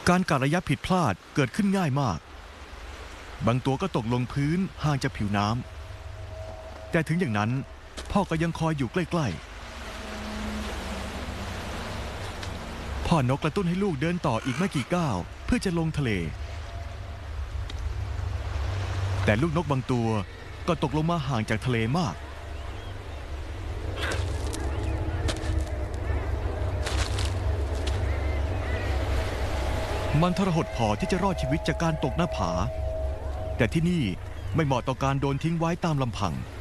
การกะระยะผิดพลาดเกิดขึ้นง่ายมากบางตัวก็ตกลงพื้นห่างจากผิวน้ำแต่ถึงอย่างนั้นพ่อก็ยังคอยอยู่ใกล้ๆพ่อนกกระตุ้นให้ลูกเดินต่ออีกไม่กี่ก้าวเพื่อจะลงทะเลแต่ลูกนกบางตัวก็ตกลงมาห่างจากทะเลมากมันทรหดพอที่จะรอดชีวิตจากการตกหน้าผาแต่ที่นี่ไม่เหมาะต่อการโดนทิ้งไว้ตามลำพัง